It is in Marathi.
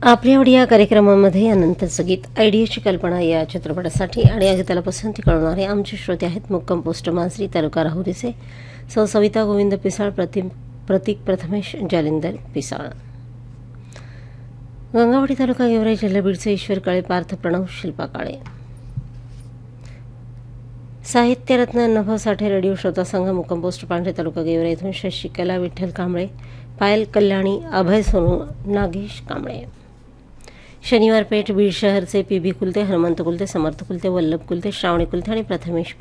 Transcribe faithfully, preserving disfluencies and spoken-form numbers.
आपल्या आवडी या कार्यक्रमामध्ये अनंतचं गीत आयडियाची कल्पना या चित्रपटासाठी आणि या गीताला पसंती कळवणारे आमचे श्रोते आहेत मुक्काम पोस्ट मांजरी तालुका राहुरीचे सौ सविता गोविंद पिसाळ, प्रति प्रतीक प्रथमेश जालिंदर पिसाळ. गंगावडी तालुका गेवराई जिल्हा बीडचे ईश्वर काळे, पार्थ प्रणव, शिल्पा काळे. साहित्यरत्न अण्णाभाऊ साठे रेडिओ श्रोता संघ मुक्काम पोस्ट पांढरे तालुका गेवराई येथून शशिकला विठ्ठल कांबळे, पायल कल्याणी, अभय सोनू, नागेश कांबळे. शनिवार पेठ बीड शहरचे पी बी कुलते, हनुमंत कुलते, समर्थ कुलते, वल्लभ कुलते, श्रावणी कुलते आणि प्रथमेश